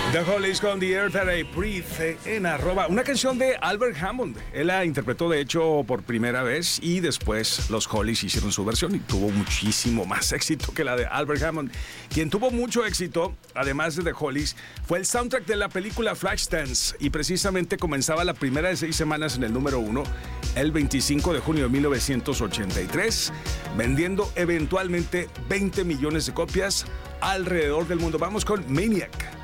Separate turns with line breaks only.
The Hollies con The Air That I Breathe en arroba. Una canción de Albert Hammond. Él la interpretó, de hecho, por primera vez y después los Hollies hicieron su versión y tuvo muchísimo más éxito que la de Albert Hammond. Quien tuvo mucho éxito, además de The Hollies, fue el soundtrack de la película Flashdance y precisamente comenzaba la primera de 6 semanas en el número 1 el 25 de junio de 1983, vendiendo eventualmente 20 millones de copias alrededor del mundo. Vamos con Maniac.